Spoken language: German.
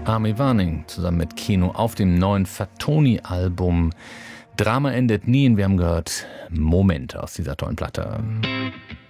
Army Warning zusammen mit Keno auf dem neuen Fatoni-Album Drama endet nie. Und wir haben gehört Momente aus dieser tollen Platte.